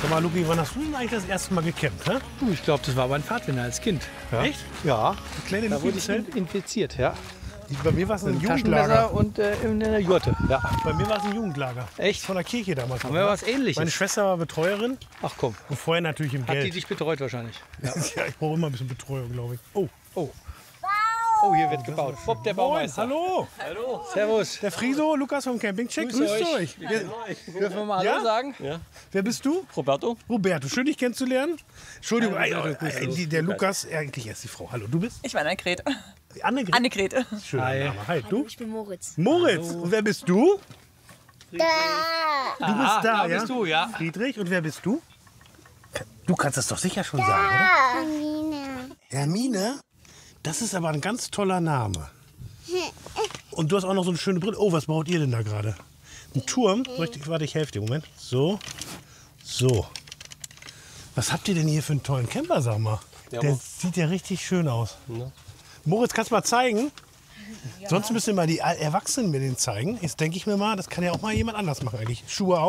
Sag mal, Luki, wann hast du denn eigentlich das erste Mal gecampt? Hä? Du, ich glaube, das war mein Pfadfinder als Kind. Ja. Echt? Ja. Die kleine Da Luki wurde im ich Zelt? infiziert, ja. Bei mir war es ein Mit einem Jugendlager. Taschenmesser und in der Jurte. Ja. Bei mir war es ein Jugendlager. Echt? Von der Kirche damals. Haben wir was Ähnliches? Meine Schwester war Betreuerin Ach komm, und vorher natürlich im hat die Geld. dich betreut wahrscheinlich? Ja, ich brauche immer ein bisschen Betreuung, glaube ich. Oh. Oh, hier wird gebaut. Bob, der Moin, Baumeister. hallo. Servus. Der Friso, Lukas vom Campingcheck, Grüß grüßt euch. euch. Dürfen wir mal Ja? Hallo sagen? Wer bist du? Roberto? Roberto, schön dich kennenzulernen. Entschuldigung, Hallo, der Lukas, eigentlich erst die Frau. Hallo, du bist? Ich bin Annegret. Annegret. Annegret. Schöner Hi. Name. Hi, du? Ich bin Moritz. Moritz. Und wer bist du? Du bist da, da ja? bist du, ja. Friedrich. Und wer bist du? Du kannst das doch sicher schon sagen, oder? Hermine? Das ist aber ein ganz toller Name. Und du hast auch noch so eine schöne Brille. Oh, was baut ihr denn da gerade? Ein Turm? Warte, ich helfe dir. Moment. So. So. Was habt ihr denn hier für einen tollen Camper, sag mal? Der sieht ja richtig schön aus. Ja. Moritz, kannst du mal zeigen? Sonst müssen wir mal die Erwachsenen mir den zeigen. Jetzt denke ich mir mal, das kann ja auch mal jemand anders machen eigentlich. Schuhe auf.